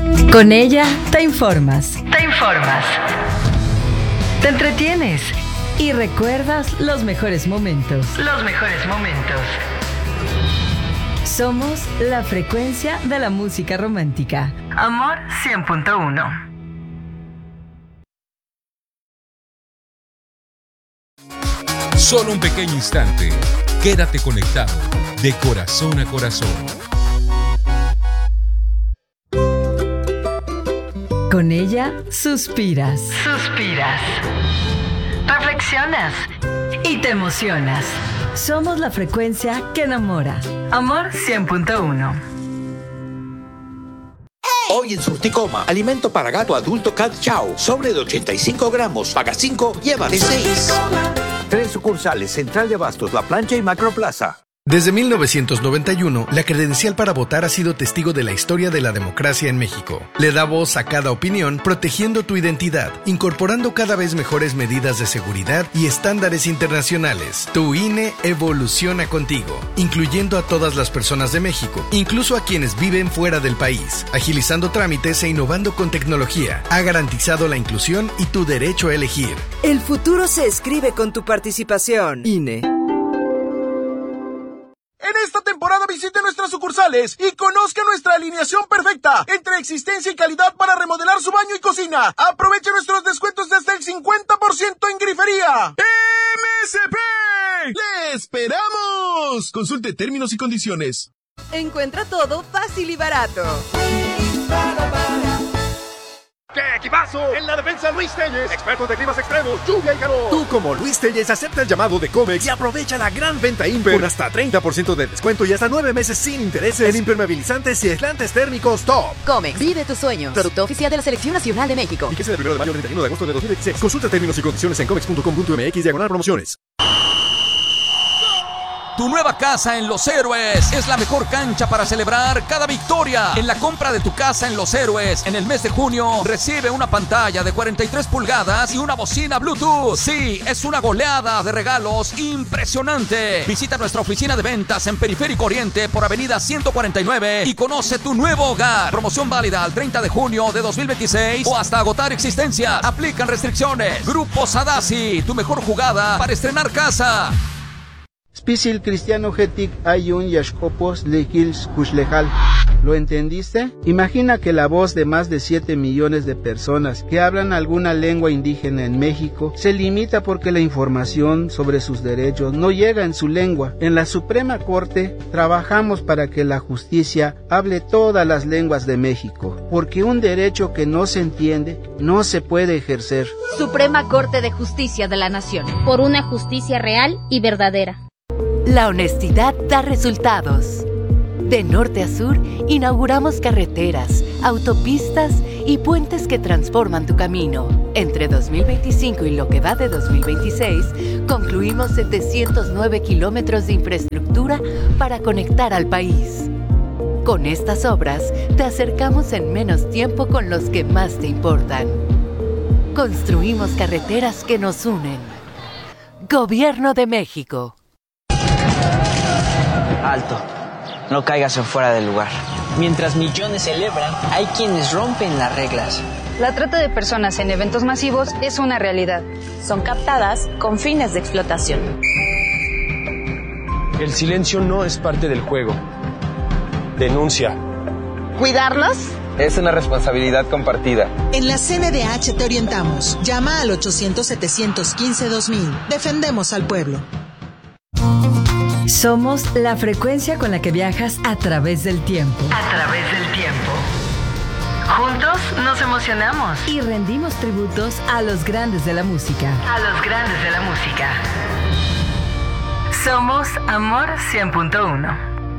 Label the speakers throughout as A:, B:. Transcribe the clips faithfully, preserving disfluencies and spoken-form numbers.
A: Con ella te informas. Te informas. Te entretienes y recuerdas los mejores momentos. Los mejores momentos. Somos la frecuencia de la música romántica. Amor cien punto uno.
B: Solo un pequeño instante. Quédate conectado de corazón a corazón.
A: Con ella suspiras. Suspiras. Reflexionas y te emocionas. Somos la frecuencia que enamora. Amor cien punto uno.
C: Hoy en Surticoma, alimento para gato adulto Cat Chow, sobre de ochenta y cinco gramos, paga cinco, llévate seis. Tres sucursales, Central de Abastos, La Plancha y Macroplaza.
D: Desde mil novecientos noventa y uno, la credencial para votar ha sido testigo de la historia de la democracia en México. Le da voz a cada opinión, protegiendo tu identidad, incorporando cada vez mejores medidas de seguridad y estándares internacionales. Tu I N E evoluciona contigo, incluyendo a todas las personas de México, incluso a quienes viven fuera del país, agilizando trámites e innovando con tecnología. Ha garantizado la inclusión y tu derecho a elegir.
E: El futuro se escribe con tu participación. I N E.
F: En esta temporada visite nuestras sucursales y conozca nuestra alineación perfecta entre existencia y calidad para remodelar su baño y cocina. Aproveche nuestros descuentos de hasta el cincuenta por ciento en grifería. M S P. ¡Le esperamos! Consulte términos y condiciones.
E: Encuentra todo fácil y barato.
G: ¡Qué equipazo! En la defensa, Luis Telles, experto de climas extremos, lluvia y calor. Tú, como Luis Telles, acepta el llamado de Comex y aprovecha la gran venta Imper con hasta treinta por ciento de descuento y hasta nueve meses sin intereses en impermeabilizantes y aislantes térmicos top.
H: Comex, vive tus sueños. Producto oficial de la Selección Nacional de México.
G: Y que sea del primero de mayo al treinta y uno de agosto de dos mil veintiséis. Consulta términos y condiciones en comex punto com punto m x diagonal promociones.
I: Tu nueva casa en Los Héroes es la mejor cancha para celebrar cada victoria. En la compra de tu casa en Los Héroes, en el mes de junio, recibe una pantalla de cuarenta y tres pulgadas y una bocina Bluetooth. Sí, es una goleada de regalos impresionante. Visita nuestra oficina de ventas en Periférico Oriente por Avenida ciento cuarenta y nueve y conoce tu nuevo hogar. Promoción válida al treinta de junio de dos mil veintiséis o hasta agotar existencia. Aplican restricciones. Grupo Sadasi, tu mejor jugada para estrenar casa.
J: Spisil Cristiano Getic Ayun Yashkopos Lehils Kushlehal. ¿Lo entendiste? Imagina que la voz de más de siete millones de personas que hablan alguna lengua indígena en México se limita porque la información sobre sus derechos no llega en su lengua. En la Suprema Corte trabajamos para que la justicia hable todas las lenguas de México, porque un derecho que no se entiende no se puede ejercer.
K: Suprema Corte de Justicia de la Nación. Por una justicia real y verdadera.
L: La honestidad da resultados. De norte a sur, inauguramos carreteras, autopistas y puentes que transforman tu camino. Entre dos mil veinticinco y lo que va de dos mil veintiséis, concluimos setecientos nueve kilómetros de infraestructura para conectar al país. Con estas obras, te acercamos en menos tiempo con los que más te importan. Construimos carreteras que nos unen. Gobierno de México.
M: Alto, no caigas en fuera del lugar.
N: Mientras millones celebran, hay quienes rompen las reglas.
O: La trata de personas en eventos masivos es una realidad.
P: Son captadas con fines de explotación.
Q: El silencio no es parte del juego. Denuncia.
P: ¿Cuidarlos?
R: Es una responsabilidad compartida.
S: En la C N D H te orientamos. Llama al ochocientos, setecientos quince, dos mil. Defendemos al pueblo.
A: Somos la frecuencia con la que viajas a través del tiempo. A través del tiempo. Juntos nos emocionamos y rendimos tributos a los grandes de la música. A los grandes de la música. Somos Amor cien punto uno.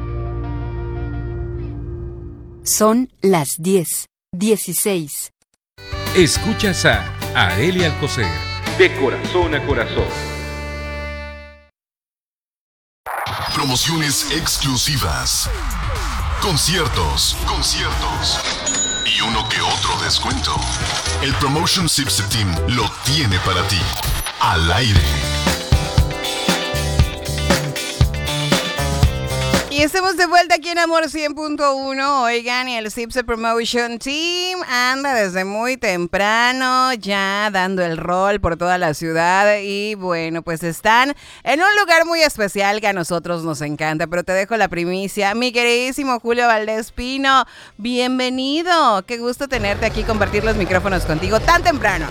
L: Son las diez, dieciséis.
B: Escuchas a Arelia Alcocer, de corazón a corazón.
T: Promociones exclusivas. Conciertos, conciertos. Y uno que otro descuento. El Promotion Sipse Team lo tiene para ti. Al aire.
U: Y Y estamos de vuelta aquí en Amor cien punto uno. Oigan, y el Zipse Promotion Team anda desde muy temprano ya dando el rol por toda la ciudad. Y bueno, pues están en un lugar muy especial que a nosotros nos encanta. Pero te dejo la primicia. Mi queridísimo Julio Valdés Pino, bienvenido. Qué gusto tenerte aquí, compartir los micrófonos contigo tan temprano.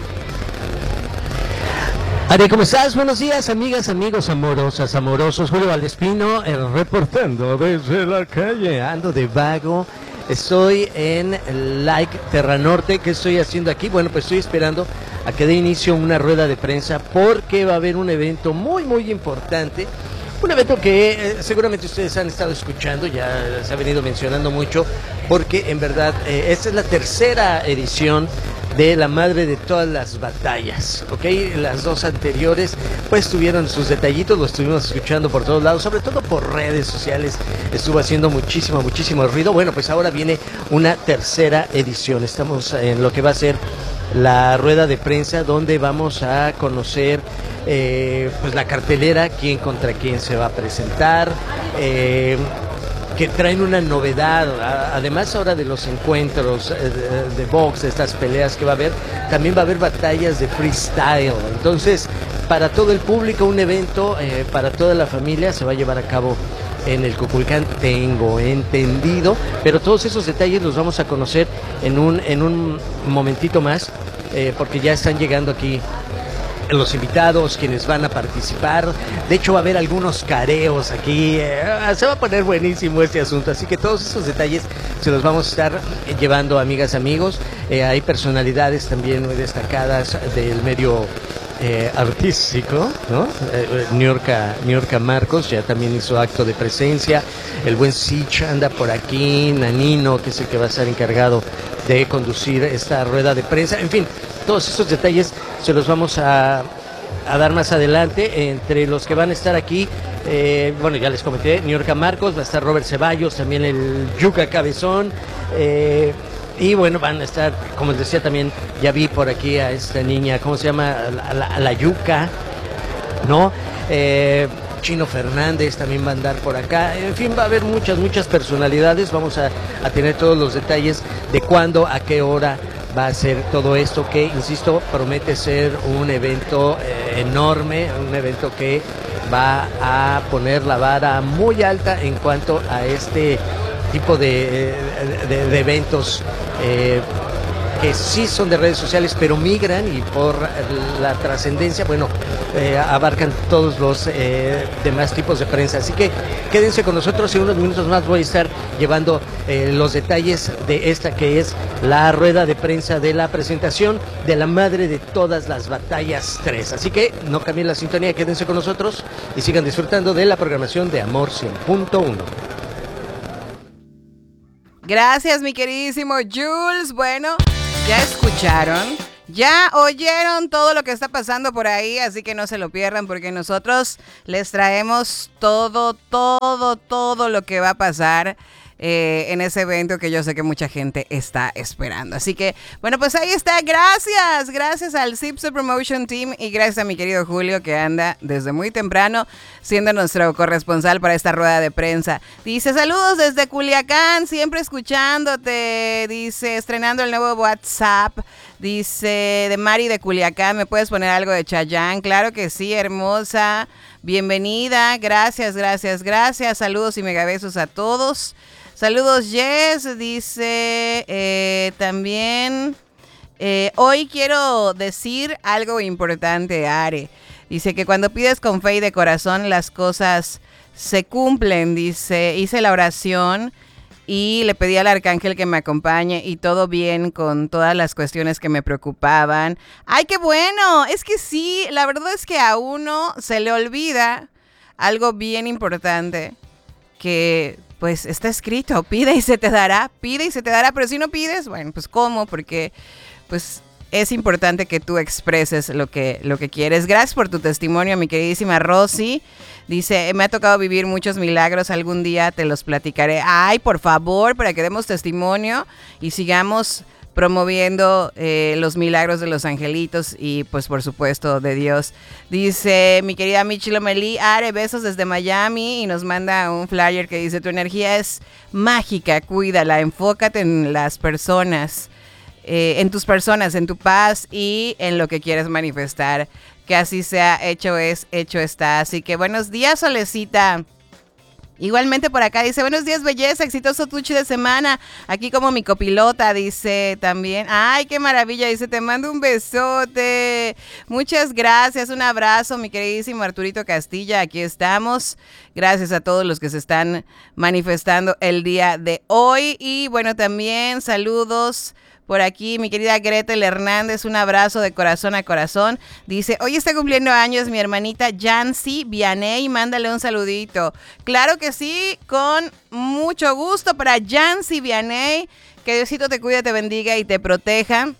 V: Ari, ¿cómo estás? Buenos días, amigas, amigos, amorosas, amorosos. Julio Valdés Pino, eh, reportando desde la calle. Ando de vago. Estoy en Like Terra Norte. ¿Qué estoy haciendo aquí? Bueno, pues estoy esperando a que dé inicio una rueda de prensa porque va a haber un evento muy, muy importante. Un evento que eh, seguramente ustedes han estado escuchando, ya se ha venido mencionando mucho, porque en verdad eh, esta es la tercera edición de la madre de todas las batallas, ¿ok? Las dos anteriores pues tuvieron sus detallitos, lo estuvimos escuchando por todos lados, sobre todo por redes sociales, estuvo haciendo muchísimo, muchísimo ruido. Bueno, pues ahora viene una tercera edición, estamos en lo que va a ser la rueda de prensa, donde vamos a conocer eh, pues la cartelera, quién contra quién se va a presentar, eh, que traen una novedad, además ahora de los encuentros de, de box, de estas peleas que va a haber, también va a haber batallas de freestyle. Entonces, para todo el público, un evento eh, para toda la familia, se va a llevar a cabo en el Cuculcán, tengo entendido, pero todos esos detalles los vamos a conocer en un, en un momentito más, eh, porque ya están llegando aquí los invitados, quienes van a participar. De hecho, va a haber algunos careos aquí. Eh, se va a poner buenísimo este asunto. Así que todos esos detalles se los vamos a estar llevando, amigas, amigos. Eh, hay personalidades también muy destacadas del medio eh, artístico, ¿no? Eh, Niurka, Niurka Marcos ya también hizo acto de presencia. El buen Sich anda por aquí. Nanino, que es el que va a estar encargado de conducir esta rueda de prensa. En fin, todos esos detalles se los vamos a, a dar más adelante. Entre los que van a estar aquí, eh, bueno, ya les comenté, Niurka Marcos, va a estar Robert Ceballos, también el Yuca Cabezón, eh, y bueno, van a estar, como les decía también, ya vi por aquí a esta niña, ¿cómo se llama? A la, a la Yuca, ¿no? Eh, Chino Fernández también va a andar por acá. En fin, va a haber muchas, muchas personalidades. Vamos a, a tener todos los detalles de cuándo, a qué hora va a ser todo esto, que, insisto, promete ser un evento eh, enorme, un evento que va a poner la vara muy alta en cuanto a este tipo de, de, de eventos eh, que sí son de redes sociales, pero migran y por la trascendencia, bueno, eh, abarcan todos los eh, demás tipos de prensa. Así que quédense con nosotros, en unos minutos más voy a estar llevando eh, los detalles de esta que es la rueda de prensa de la presentación de la madre de todas las batallas tres. Así que no cambien la sintonía, quédense con nosotros y sigan disfrutando de la programación de Amor cien punto uno.
U: Gracias, mi queridísimo Jules. Bueno, ya escucharon, ya oyeron todo lo que está pasando por ahí, así que no se lo pierdan porque nosotros les traemos todo, todo, todo lo que va a pasar eh, en ese evento que yo sé que mucha gente está esperando. Así que, bueno, pues ahí está. Gracias, gracias al Zipse Promotion Team y gracias a mi querido Julio que anda desde muy temprano siendo nuestro corresponsal para esta rueda de prensa. Dice, saludos desde Culiacán, siempre escuchándote. Dice, estrenando el nuevo WhatsApp. Dice, de Mari de Culiacán, ¿me puedes poner algo de Chayanne? Claro que sí, hermosa. Bienvenida, gracias, gracias, gracias. Saludos y megabesos a todos. Saludos, Jess. Dice, eh, también, eh, hoy quiero decir algo importante, Are. Dice que cuando pides con fe y de corazón, las cosas se cumplen. Dice, hice la oración y le pedí al arcángel que me acompañe y todo bien con todas las cuestiones que me preocupaban. ¡Ay, qué bueno! Es que sí, la verdad es que a uno se le olvida algo bien importante que pues está escrito, pide y se te dará, pide y se te dará, pero si no pides, bueno, pues ¿cómo? Porque pues es importante que tú expreses lo que, lo que quieres. Gracias por tu testimonio, mi queridísima Rosy. Dice, me ha tocado vivir muchos milagros, algún día te los platicaré. Ay, por favor, para que demos testimonio y sigamos promoviendo eh, los milagros de los angelitos y pues por supuesto de Dios. Dice mi querida Michi Lomelí, Are, besos desde Miami, y nos manda un flyer que dice: tu energía es mágica, cuídala, enfócate en las personas, eh, en tus personas, en tu paz y en lo que quieres manifestar. Que así sea, hecho es, hecho está. Así que buenos días, Solecita. Igualmente por acá dice: buenos días, belleza, exitoso tuchi de semana. Aquí como mi copilota, dice también. Ay, qué maravilla, dice: te mando un besote. Muchas gracias, un abrazo, mi queridísimo Arturito Castilla. Aquí estamos. Gracias a todos los que se están manifestando el día de hoy. Y bueno, también saludos por aquí, mi querida Gretel Hernández, un abrazo de corazón a corazón. Dice: hoy está cumpliendo años mi hermanita Yancy Vianey, mándale un saludito. Claro que sí, con mucho gusto para Yancy Vianey. Que Diosito te cuide, te bendiga y te proteja.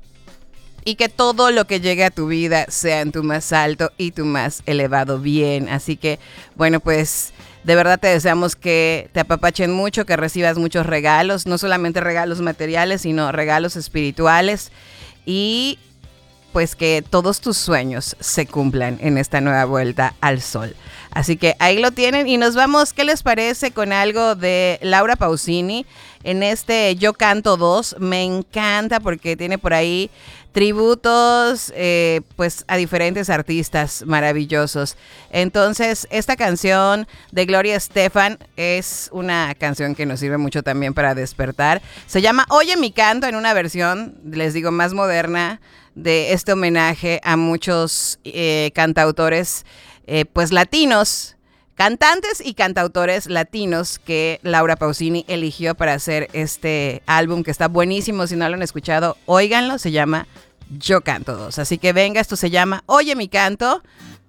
U: Y que todo lo que llegue a tu vida sea en tu más alto y tu más elevado bien. Así que, bueno, pues de verdad te deseamos que te apapachen mucho, que recibas muchos regalos, no solamente regalos materiales, sino regalos espirituales, y pues que todos tus sueños se cumplan en esta nueva vuelta al sol. Así que ahí lo tienen y nos vamos, ¿qué les parece con algo de Laura Pausini en este Yo Canto dos? Me encanta porque tiene por ahí tributos eh, pues a diferentes artistas maravillosos. Entonces, esta canción de Gloria Estefan es una canción que nos sirve mucho también para despertar. Se llama Oye mi canto, en una versión, les digo, más moderna, de este homenaje a muchos eh, cantautores eh, pues latinos, cantantes y cantautores latinos que Laura Pausini eligió para hacer este álbum, que está buenísimo. Si no lo han escuchado, óiganlo, se llama Yo Canto dos. Así que venga, esto se llama Oye mi canto.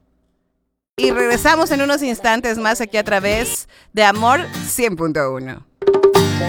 U: Y regresamos en unos instantes más aquí a través de Amor cien punto uno.